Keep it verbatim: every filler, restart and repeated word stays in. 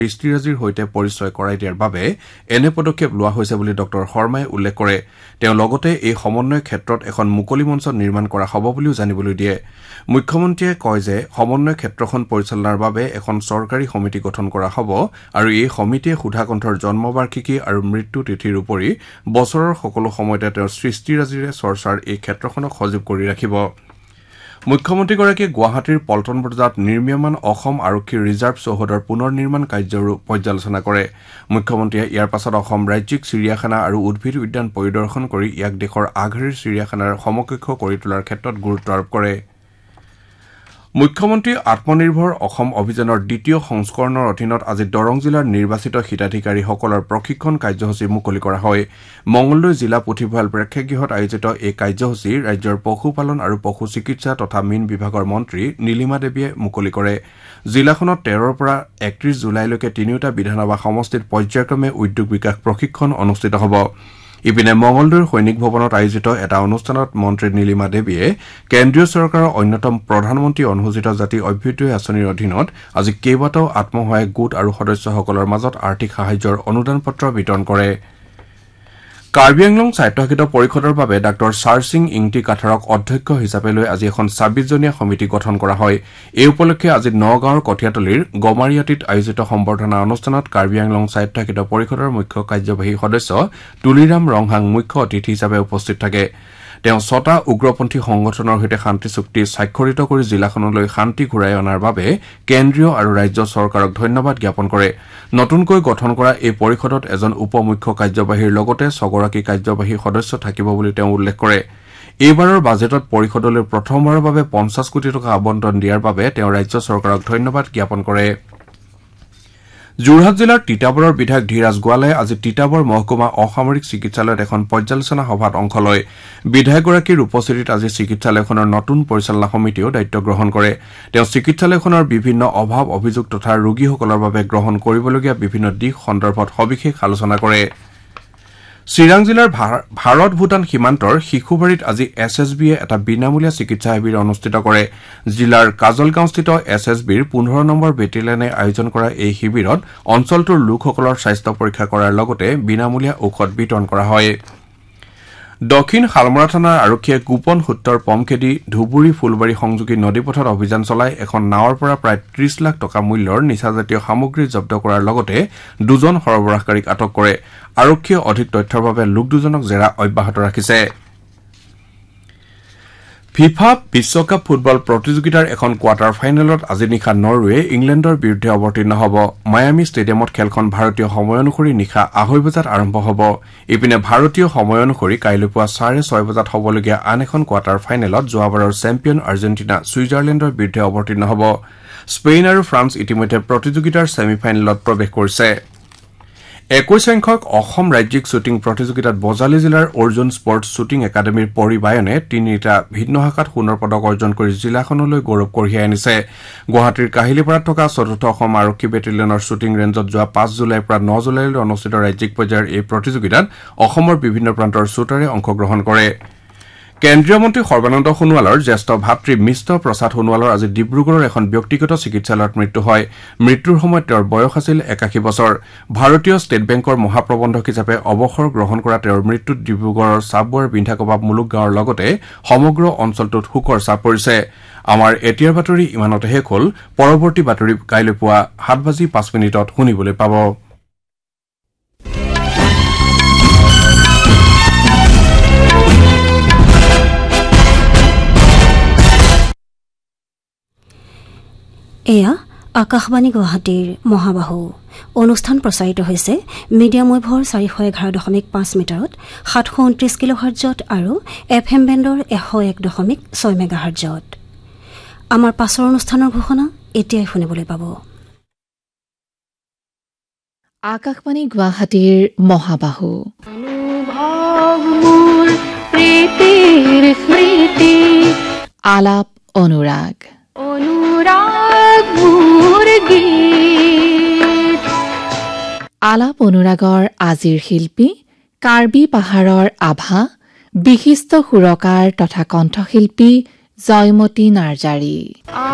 কৃষ্টিৰাজিৰ সৈতে পৰিচয় কৰাই দিয়াৰ বাবে এনে পদক্ষেপ লোৱা হৈছে বুলি ডক্টৰ শৰ্মাই উল্লেখ কৰে। তেওঁ লগতে এই সমন্বয় ক্ষেত্ৰত এখন মুকলি মঞ্চ নিৰ্মাণ কৰা হ'ব বুলিও জানিবলৈ দিয়ে। মুখ্যমন্ত্ৰীয়ে কয় যে সমন্বয় ক্ষেত্ৰখন পৰিচালনাৰ বাবে এখন চৰকাৰী সমিতি গঠন কৰা হ'ব আৰু এই সমিতিয়ে সুধাকণ্ঠৰ জন্মবাৰ্ষিকী আৰু মৃত্যু তিথিৰ উপৰি বছৰৰ সকলো সময়তে তেওঁৰ সৃষ্টিৰাজিৰে চৰ্চাৰ এই ক্ষেত্ৰখনক সজীৱ কৰি ৰাখিব। মুখ্যমন্ত্ৰীগৰাকীয়ে গুৱাহাটীৰ পল্টন বজাৰত নিৰ্মীয়মান অসম আৰক্ষীৰ ৰিজাৰ্ভ চৌহদৰ পুনৰ নিৰ্মাণ কাৰ্যৰো পৰ্যালোচনা কৰে। মুখ্যমন্ত্ৰীয়ে ইয়াৰ পাছত অসম ৰাজ্যিক চিৰিয়াখানা আৰু উদ্ভিদ উদ্যান পৰিদৰ্শন কৰি ইয়াক দেশৰ আগশাৰীৰ চিৰিয়াখানাৰ সমকক্ষ কৰি তোলাৰ ক্ষেত্ৰত গুৰুত্ব আৰোপ কৰে। মুখ্যমন্ত্ৰী আত্মনিৰ্ভৰ অসম অভিযানৰ দ্বিতীয় সংস্কৰণৰ অধীনত আজি দৰং জিলাৰ নিৰ্বাচিত হিতাধিকাৰীসকলৰ প্ৰশিক্ষণ কাৰ্যসূচী মুকলি কৰা হয়। মঙলদৈ জিলা পুথিভঁৰাল প্ৰেক্ষাগৃহত আয়োজিত এই কাৰ্যসূচী ৰাজ্যৰ পশুপালন আৰু পশু চিকিৎসা তথা মীন বিভাগৰ মন্ত্ৰী নীলিমা দেৱীয়ে মুকলি কৰে। জিলাখনত তেৰৰ পৰা একত্ৰিশ জুলাইলৈকে তিনিওটা বিধানসভা সমষ্টিত পৰ্যায়ক্ৰমে উদ্যোগ বিকাশ প্ৰশিক্ষণ অনুষ্ঠিত হ'ব। ইপিনে মঙলদৈৰ সৈনিক ভৱনত আয়োজিত এটা অনুষ্ঠানত মন্ত্ৰী নীলিমা দেৱীয়ে কেন্দ্ৰীয় চৰকাৰৰ অন্যতম প্ৰধানমন্ত্ৰী অনুসূচিত জাতি অভ্যুদয় আঁচনিৰ অধীনত আজি কেইবাটাও আত্মসহায়ক গোট আৰু সদস্যসকলৰ মাজত আৰ্থিক সাহায্যৰ অনুদান পত্ৰ বিতৰণ কৰে। কাৰ্বি আংলং স্বায়ত্তশাসিত পৰিষদৰ বাবে ডাঃ চাৰ্চিং ইংতি কাথাৰক অধ্যক্ষ হিচাপে লৈ আজি এখন ছাব্বিছজনীয়া সমিতি গঠন কৰা হয়। এই উপলক্ষে আজি নগাঁৱৰ কঠীয়াতলীৰ গমাৰিয়াটিত আয়োজিত সম্বৰ্ধনা অনুষ্ঠানত কাৰ্বি আংলং স্বায়ত্তশাসিত পৰিষদৰ মুখ্য কাৰ্যবাহী সদস্য তুলিৰাম ৰংহাং মুখ্য অতিথি হিচাপে উপস্থিত থাকে। তেওঁ ছটা উগ্ৰপন্থী সংগঠনৰ সৈতে শান্তি চুক্তি স্বাক্ষৰিত কৰি জিলাখনলৈ শান্তি ঘূৰাই অনাৰ বাবে কেন্দ্ৰীয় আৰু ৰাজ্য চৰকাৰক ধন্যবাদ জ্ঞাপন কৰে। নতুনকৈ গঠন কৰা এই পৰিষদত এজন উপ মুখ্য কাৰ্যবাহীৰ লগতে ছগৰাকী কাৰ্যবাহী সদস্য থাকিব বুলি তেওঁ উল্লেখ কৰে। এইবাৰৰ বাজেটত পৰিষদলৈ প্ৰথমবাৰৰ বাবে পঞ্চাছ কোটি টকা আবণ্টন দিয়াৰ বাবে তেওঁ ৰাজ্য চৰকাৰক ধন্যবাদ জ্ঞাপন কৰে। যোৰহাট জিলাৰ তিতাবৰৰ বিধায়ক ধীৰাজ গোৱালে আজি তিতাবৰ মহকুমা অসামৰিক চিকিৎসালয়ত এখন পৰ্যালোচনা সভাত অংশ লয়। বিধায়কগৰাকীৰ উপস্থিতিত আজি চিকিৎসালয়খনৰ নতুন পৰিচালনা সমিতিয়েও দায়িত্ব গ্ৰহণ কৰে। তেওঁ চিকিৎসালয়খনৰ বিভিন্ন অভাৱ অভিযোগ তথা ৰোগীসকলৰ বাবে গ্ৰহণ কৰিবলগীয়া বিভিন্ন দিশ সন্দৰ্ভত সবিশেষ আলোচনা কৰে। চিৰাং জিলাৰ ভাৰত ভূটান সীমান্তৰ শিশুবাৰীত আজি এছ এছ বিয়ে এটা বিনামূলীয়া চিকিৎসা শিবিৰ অনুষ্ঠিত কৰে। জিলাৰ কাজলগাঁওস্থিত এছ এছ বিৰ পোন্ধৰ নম্বৰ বেটেলিয়নে আয়োজন কৰা এই শিবিৰত অঞ্চলটোৰ লোকসকলৰ স্বাস্থ্য পৰীক্ষা কৰাৰ লগতে বিনামূলীয়া ঔষধ বিতৰণ কৰা হয়। দক্ষিণ শালমৰা থানাৰ আৰক্ষীয়ে গোপন সূত্ৰৰ পমখেদি ধুবুৰী ফুলবাৰী সংযোগী নদীপথত অভিযান চলাই এখন নাৱৰ পৰা প্ৰায় ত্ৰিশ লাখ টকা মূল্যৰ নিচাজাতীয় সামগ্ৰী জব্দ কৰাৰ লগতে দুজন সৰবৰাহকাৰীক আটক কৰে। আৰক্ষীয়ে অধিক তথ্যৰ বাবে লোক দুজনক জেৰা অব্যাহত ৰাখিছে। ফিফা বিশ্বকাপ ফুটবল প্ৰতিযোগিতাৰ এখন কোৱাৰ্টাৰ ফাইনেলত আজি নিশা নৰৱে ইংলেণ্ডৰ বিৰুদ্ধে অৱতীৰ্ণ হ'ব। মায়ামি ষ্টেডিয়ামত খেলখন ভাৰতীয় সময় অনুসৰি নিশা আঢ়ৈ বজাত আৰম্ভ হ'ব। ইপিনে ভাৰতীয় সময় অনুসৰি কাইলৈ পুৱা চাৰে ছয় বজাত হ'বলগীয়া আন এখন কোৱাৰ্টাৰ ফাইনেলত যোৱাবাৰৰ চেম্পিয়ন আৰ্জেণ্টিনা ছুইজাৰলেণ্ডৰ বিৰুদ্ধে অৱতীৰ্ণ হ'ব। স্পেইন আৰু ফ্ৰান্স ইতিমধ্যে প্ৰতিযোগিতাৰ ছেমি ফাইনেলত প্ৰৱেশ কৰিছে। একৈশ সংখ্যক অসম ৰাজ্যিক শ্বুটিং প্ৰতিযোগিতাত বজালী জিলাৰ অৰ্জুন স্পৰ্টছ শ্বুটিং একাডেমীৰ পৰিবায়নে তিনিটা ভিন্ন শাখাত সোণৰ পদক অৰ্জন কৰি জিলাখনলৈ গৌৰৱ কঢ়িয়াই আনিছে। গুৱাহাটীৰ কাহিলীপাৰাত থকা চতুৰ্থ অসম আৰক্ষী বেটেলিয়নৰ শ্বুটিং ৰেঞ্জত যোৱা পাঁচ জুলাইৰ পৰা ন জুলাইলৈ অনুষ্ঠিত ৰাজ্যিক পৰ্যায়ৰ এই প্ৰতিযোগিতাত অসমৰ বিভিন্ন প্ৰান্তৰ শ্বুটাৰে অংশগ্ৰহণ কৰে। কেন্দ্ৰীয় মন্ত্ৰী সৰ্বানন্দ সোণোৱালৰ জ্যেষ্ঠ ভাতৃ মিষ্ট প্ৰসাদ সোণোৱালৰ আজি ডিব্ৰুগড়ৰ এখন ব্যক্তিগত চিকিৎসালয়ত মৃত্যু হয়। মৃত্যুৰ সময়ত তেওঁৰ বয়স আছিল একাশী বছৰ। ভাৰতীয় ষ্টেট বেংকৰ মহাপ্ৰবন্ধক হিচাপে অৱসৰ গ্ৰহণ কৰা তেওঁৰ মৃত্যুত ডিব্ৰুগড়ৰ চাবুৱাৰ বিন্ধাকবাব মুলুক গাঁৱৰ লগতে সমগ্ৰ অঞ্চলটোত শোকৰ ছাপ পৰিছে। আমাৰ এতিয়াৰ বাতৰি ইমানতে শেষ হ'ল। পৰৱৰ্তী বাতৰি কাইলৈ পুৱা সাত বাজি পাঁচ মিনিটত শুনিবলৈ পাব। এয়া আকাশবাণী গুৱাহাটীৰ মহাবাহু অনুষ্ঠান প্ৰচাৰিত হৈছে মিডিয়াম ৱেভৰ চাৰিশ এঘাৰ দশমিক পাঁচ মিটাৰত সাতশ ঊনত্ৰিশ কিলো হাৰ্জত আৰু এফ এম বেণ্ডৰ এশ এক দশমিক ছয় মেগা হাৰ্জত। আমাৰ পাছৰ অনুষ্ঠানৰ ঘোষণা এতিয়াই শুনিবলৈ পাব। আকাশবাণী গুৱাহাটীৰ মহাবাহু আলাপ অনুৰাগ আলাপ অনুৰাগৰ আজিৰ শিল্পী কাৰ্বি পাহাৰৰ আভা বিশিষ্ট সুৰকাৰ তথা কণ্ঠশিল্পী জয়মতী নাৰ্জাৰী।